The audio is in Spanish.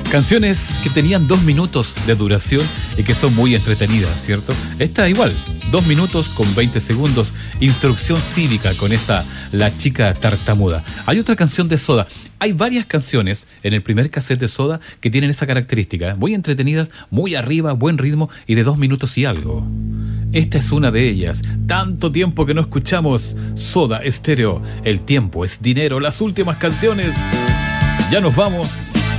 Canciones que tenían 2 minutos de duración y que son muy entretenidas, ¿cierto? Esta igual, 2 minutos con 20 segundos. Instrucción cívica con esta La chica tartamuda. Hay otra canción de Soda. Hay varias canciones en el primer cassette de Soda que tienen esa característica. Muy entretenidas, muy arriba, buen ritmo y de 2 minutos y algo. Esta es una de ellas. Tanto tiempo que no escuchamos Soda Stereo. El tiempo es dinero. Las últimas canciones. Ya nos vamos.